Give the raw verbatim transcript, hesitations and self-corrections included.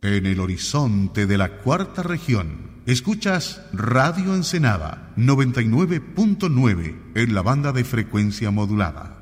En el horizonte de la cuarta región, escuchas Radio Ensenada noventa y nueve punto nueve en la banda de frecuencia modulada.